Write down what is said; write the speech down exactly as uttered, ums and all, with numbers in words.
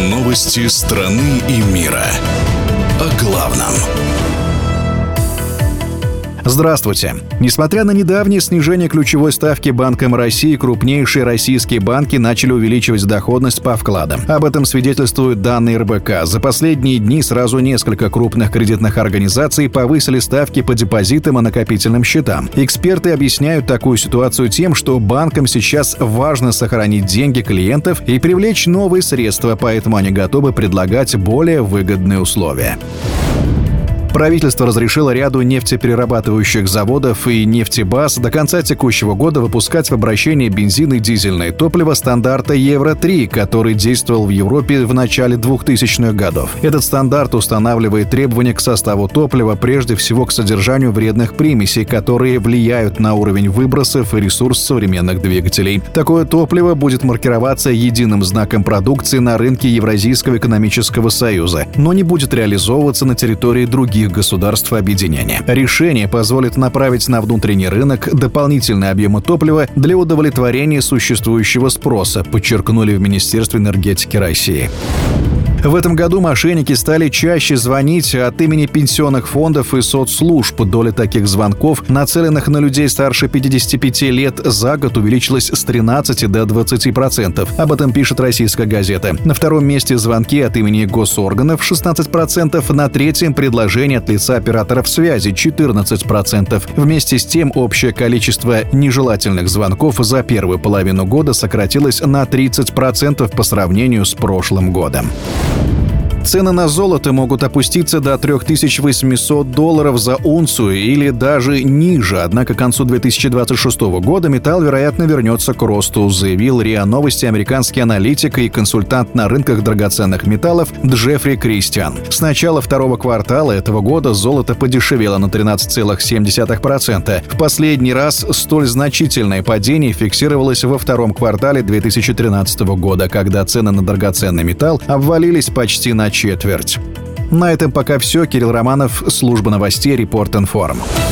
Новости страны и мира. О главном. Здравствуйте. Несмотря на недавнее снижение ключевой ставки Банком России, крупнейшие российские банки начали увеличивать доходность по вкладам. Об этом свидетельствуют данные эр бэ ка. За последние дни сразу несколько крупных кредитных организаций повысили ставки по депозитам и накопительным счетам. Эксперты объясняют такую ситуацию тем, что банкам сейчас важно сохранить деньги клиентов и привлечь новые средства, поэтому они готовы предлагать более выгодные условия. Правительство разрешило ряду нефтеперерабатывающих заводов и нефтебаз до конца текущего года выпускать в обращение бензин и дизельное топливо стандарта евро три, который действовал в Европе в начале двухтысячных годов. Этот стандарт устанавливает требования к составу топлива, прежде всего к содержанию вредных примесей, которые влияют на уровень выбросов и ресурс современных двигателей. Такое топливо будет маркироваться единым знаком продукции на рынке Евразийского экономического союза, но не будет реализовываться на территории других государств объединения. Решение позволит направить на внутренний рынок дополнительные объемы топлива для удовлетворения существующего спроса, подчеркнули в Министерстве энергетики России. В этом году мошенники стали чаще звонить от имени пенсионных фондов и соцслужб. Доля таких звонков, нацеленных на людей старше пятидесяти пяти лет, за год увеличилась с тринадцати до двадцати процентов. Об этом пишет «Российская газета». На втором месте звонки от имени госорганов – шестнадцать процентов, на третьем – предложения от лица операторов связи – четырнадцать процентов. Вместе с тем, общее количество нежелательных звонков за первую половину года сократилось на тридцать процентов по сравнению с прошлым годом. Цены на золото могут опуститься до три тысячи восемьсот долларов за унцию или даже ниже. Однако к концу две тысячи двадцать шестого года металл, вероятно, вернется к росту, заявил РИА Новости американский аналитик и консультант на рынках драгоценных металлов Джеффри Кристиан. С начала второго квартала этого года золото подешевело на тринадцать целых семь десятых процента. В последний раз столь значительное падение фиксировалось во втором квартале две тысячи тринадцатого года, когда цены на драгоценный металл обвалились почти на четверть. На этом пока все. Кирилл Романов, служба новостей Репорт Информ.